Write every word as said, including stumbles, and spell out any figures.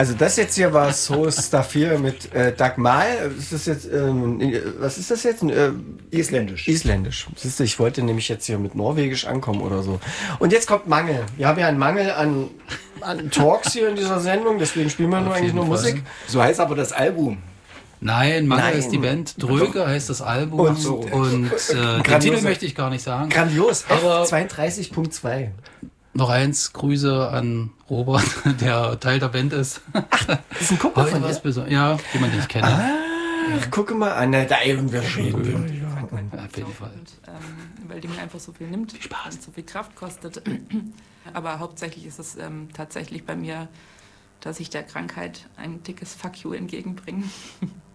Also das jetzt hier war So Stuff hier mit äh, Dagmar. Ist das jetzt, ähm, was ist das jetzt? Äh, Isländisch. Isländisch. Siehst du, ich wollte nämlich jetzt hier mit Norwegisch ankommen oder so. Und jetzt kommt Mangel. Wir haben ja einen Mangel an, an Talks hier in dieser Sendung, deswegen spielen wir nur eigentlich nur Fall. Musik. So heißt aber das Album. Nein, Mangel ist die Band. Dröge heißt das Album. Und, so. und äh, den Titel möchte ich gar nicht sagen. Grandios. Aber zweiunddreißig Punkt zwei. Noch eins, Grüße an Robert, der Teil der Band ist. Ach, das ist ein Kumpel von dir? Ja, jemand, den ich kenne. Ah, ja. Gucke mal an, da und wir reden. Ja, auf jeden Fall. Und, ähm, weil die mir einfach so viel nimmt. Viel Spaß. Und so viel Kraft kostet. Aber hauptsächlich ist es ähm, tatsächlich bei mir, dass ich der Krankheit ein dickes Fuck you entgegenbringe.